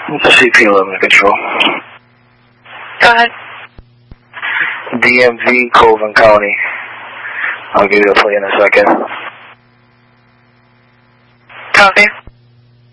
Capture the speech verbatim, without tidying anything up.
C P eleven Control. Go ahead. D M V, Colvin County. I'll give you a play in a second. Copy.